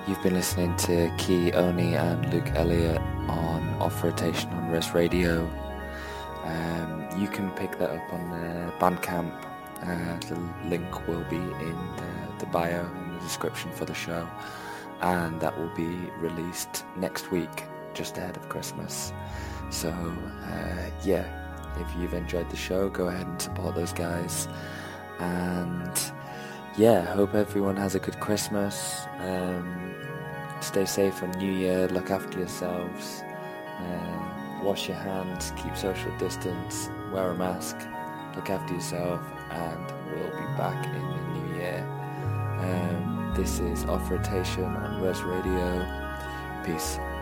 You've been listening to Key Oni and Luke Elliott on Off Rotation on Res Radio. You can pick that up on Bandcamp. The link will be in the bio, in the description for the show. And that will be released next week, just ahead of Christmas. So, if you've enjoyed the show, go ahead and support those guys. And hope everyone has a good Christmas. Stay safe on New Year, look after yourselves, wash your hands, keep social distance, wear a mask, look after yourself, and we'll be back in the new year. This is Off Rotation on Res Radio. Peace.